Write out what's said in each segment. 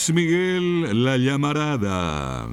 Miguel, la llamarada.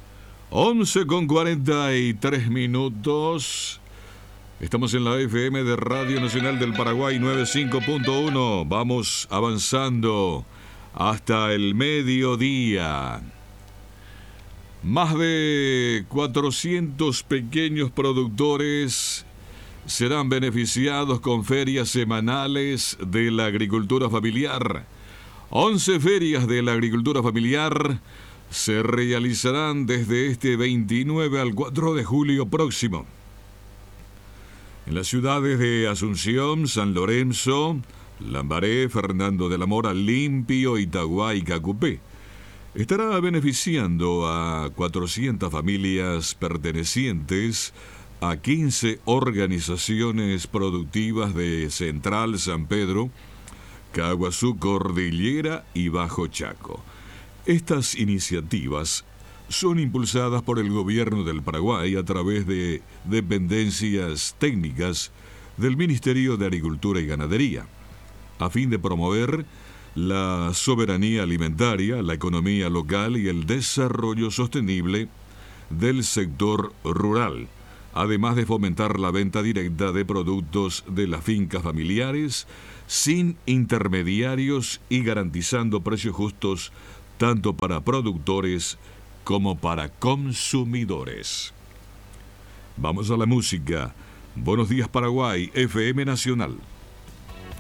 11:43. Estamos en la FM de Radio Nacional del Paraguay 95.1. Vamos avanzando hasta el mediodía. Más de 400 pequeños productores serán beneficiados con ferias semanales de la agricultura familiar. 11 ferias de la agricultura familiar se realizarán desde este 29 al 4 de julio próximo. En las ciudades de Asunción, San Lorenzo, Lambaré, Fernando de la Mora, Limpio, Itagua y Cacupé. Estará beneficiando a 400 familias pertenecientes a 15 organizaciones productivas de Central San Pedro, Caguazú, Cordillera y Bajo Chaco. Estas iniciativas son impulsadas por el gobierno del Paraguay a través de dependencias técnicas del Ministerio de Agricultura y Ganadería, a fin de promover la soberanía alimentaria, la economía local y el desarrollo sostenible del sector rural, además de fomentar la venta directa de productos de las fincas familiares sin intermediarios y garantizando precios justos tanto para productores como para consumidores. Vamos a la música. Buenos días, Paraguay, FM Nacional.